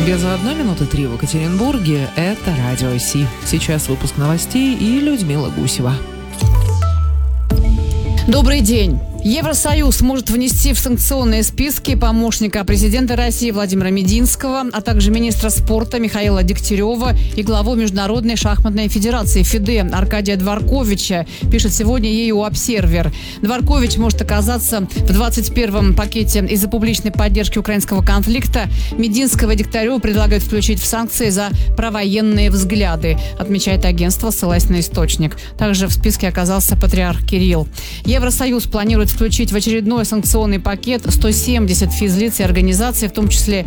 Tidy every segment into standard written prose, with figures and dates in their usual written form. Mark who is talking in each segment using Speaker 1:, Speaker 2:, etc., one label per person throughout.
Speaker 1: Без 1 минуты 3 в Екатеринбурге. Это Радио Си. Сейчас выпуск новостей и Людмила Гусева.
Speaker 2: Добрый день. Евросоюз может внести в санкционные списки помощника президента России Владимира Мединского, а также министра спорта Михаила Дегтярева и главу Международной шахматной федерации ФИДЕ Аркадия Дворковича, пишет сегодня EU-Обсервер. Дворкович может оказаться в 21-м пакете из-за публичной поддержки украинского конфликта. Мединского и Дегтярева предлагают включить в санкции за провоенные взгляды, отмечает агентство, ссылаясь на источник. Также в списке оказался патриарх Кирилл. Евросоюз планирует включить в очередной санкционный пакет 170 физлиц и организаций, в том числе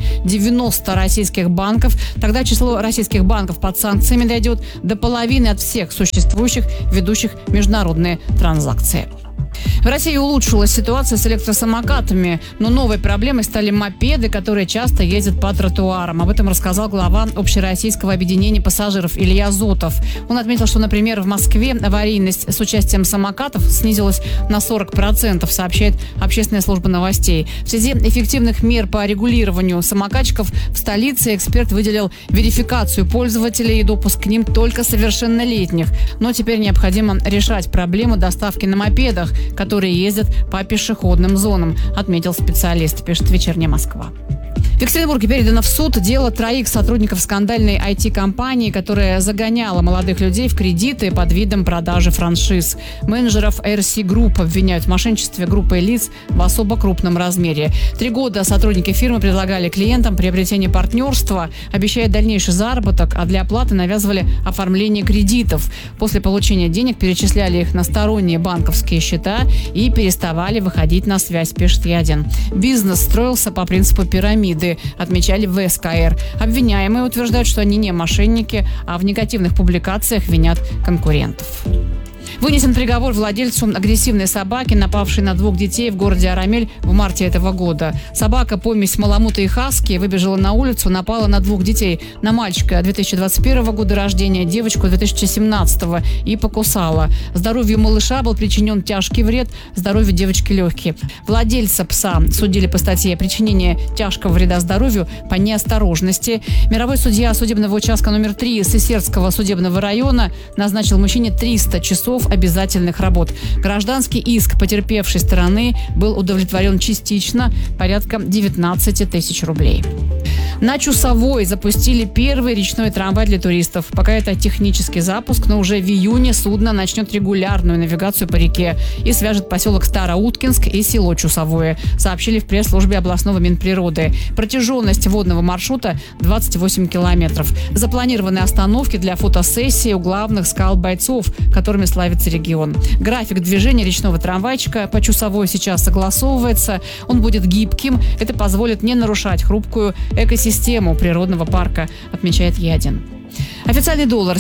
Speaker 2: 90 российских банков. Тогда число российских банков под санкциями дойдет до половины от всех существующих, ведущих международные транзакции. В России улучшилась ситуация с электросамокатами, но новой проблемой стали мопеды, которые часто ездят по тротуарам. Об этом рассказал глава Общероссийского объединения пассажиров Илья Зотов. Он отметил, что, например, в Москве аварийность с участием самокатов снизилась на 40%, сообщает Общественная служба новостей. В связи эффективных мер по регулированию самокатчиков в столице эксперт выделил верификацию пользователей и допуск к ним только совершеннолетних. Но теперь необходимо решать проблему доставки на мопедах, которые ездят по пешеходным зонам, отметил специалист, пишет «Вечерняя Москва». В Екатеринбурге передано в суд дело 3 сотрудников скандальной IT-компании, которая загоняла молодых людей в кредиты под видом продажи франшиз. Менеджеров RC Group обвиняют в мошенничестве группы лиц в особо крупном размере. 3 года сотрудники фирмы предлагали клиентам приобретение партнерства, обещая дальнейший заработок, а для оплаты навязывали оформление кредитов. После получения денег перечисляли их на сторонние банковские счета и переставали выходить на связь, пишет Ядин. Бизнес строился по принципу пирамиды, отмечали в СКР. Обвиняемые утверждают, что они не мошенники, а в негативных публикациях винят конкурентов. Вынесен приговор владельцу агрессивной собаки, напавшей на 2 детей в городе Арамель в марте этого года. Собака, помесь маламута и хаски, выбежала на улицу, напала на 2 детей. На мальчика 2021 года рождения, девочку 2017 и покусала. Здоровью малыша был причинен тяжкий вред, здоровью девочки легкий. Владельца пса судили по статье «Причинение тяжкого вреда здоровью по неосторожности». Мировой судья судебного участка номер 3 Сысердского судебного района назначил мужчине 300 часов обязательных работ. Гражданский иск потерпевшей стороны был удовлетворен частично, порядка 19 тысяч рублей. На Чусовой запустили первый речной трамвай для туристов. Пока это технический запуск, но уже в июне судно начнет регулярную навигацию по реке и свяжет поселок Староуткинск и село Чусовое, сообщили в пресс-службе областного Минприроды. Протяженность водного маршрута 28 километров. Запланированы остановки для фотосессии у главных скал бойцов, которыми славится регион. График движения речного трамвайчика по Чусовой сейчас согласовывается. Он будет гибким. Это позволит не нарушать хрупкую экосистему природного парка, отмечает Ядин. Официальный доллар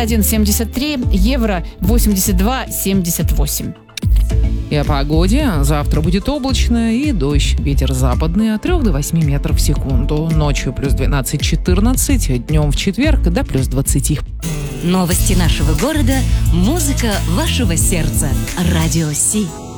Speaker 2: 71,73, евро 82,78.
Speaker 1: И о погоде. Завтра будет облачно и дождь. Ветер западный от 3 до 8 метров в секунду. Ночью плюс 12-14, днем в четверг до плюс 20.
Speaker 3: Новости нашего города, музыка вашего сердца. Радио Си.